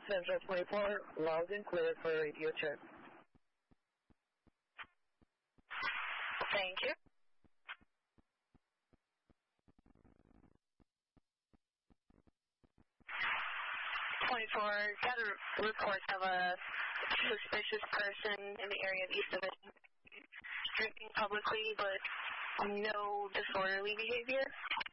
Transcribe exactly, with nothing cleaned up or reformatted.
Central twenty-four, loud and clear for radio check. Thank you. twenty-four, got a report of a suspicious person in the area of East Division, drinking publicly, but no disorderly behavior.